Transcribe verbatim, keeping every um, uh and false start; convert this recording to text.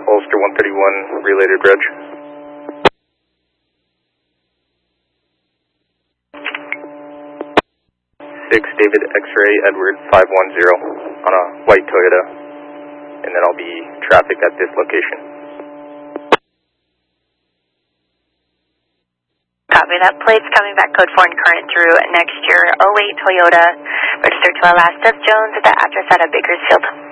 Ulster one thirty-one, related reg. six David X-ray Edward five one zero on a white Toyota, and then I'll be traffic at this location. Copy that. Plates coming back, code four and current through next year. oh eight Toyota, registered to Alaska Jones at the address out of Bakersfield.